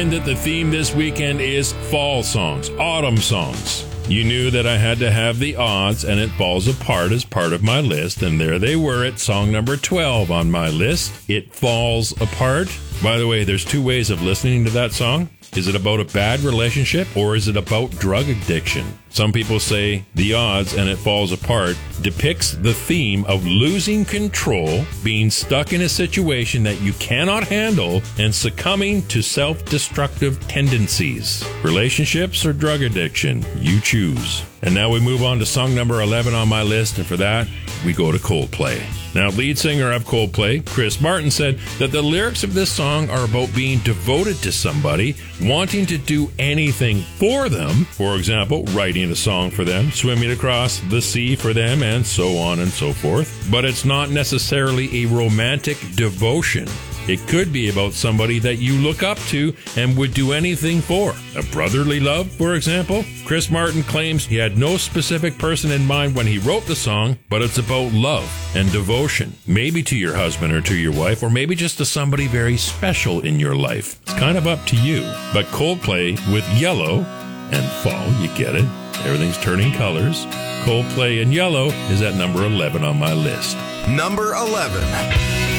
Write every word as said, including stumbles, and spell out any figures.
find that the theme this weekend is fall songs, autumn songs. You knew that I had to have The Odds and It Falls Apart as part of my list, and there they were at song number twelve on my list, It Falls Apart. By the way, there's two ways of listening to that song. Is it about a bad relationship or is it about drug addiction? Some people say The Odds and It Falls Apart depicts the theme of losing control, being stuck in a situation that you cannot handle, and succumbing to self-destructive tendencies. Relationships or drug addiction, you choose. And now we move on to song number eleven on my list, and for that, we go to Coldplay. Now, lead singer of Coldplay, Chris Martin, said that the lyrics of this song are about being devoted to somebody, wanting to do anything for them. For example, writing a song for them, swimming across the sea for them, and so on and so forth. But it's not necessarily a romantic devotion. It could be about somebody that you look up to and would do anything for. A brotherly love, for example. Chris Martin claims he had no specific person in mind when he wrote the song, but it's about love and devotion. Maybe to your husband or to your wife, or maybe just to somebody very special in your life. It's kind of up to you. But Coldplay with Yellow and Fall, you get it. Everything's turning colors. Coldplay and Yellow is at number eleven on my list. Number eleven.